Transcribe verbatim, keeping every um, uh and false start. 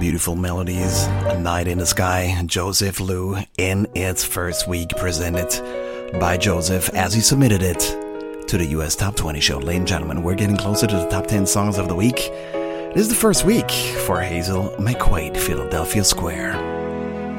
beautiful melodies, A Night in the Sky, Joseph Lou, in its first week, presented by Joseph as he submitted it to the U S Top twenty show. Ladies and gentlemen, we're getting closer to the top ten songs of the week. This is the first week for Hazel McQuaid, Philadelphia Square.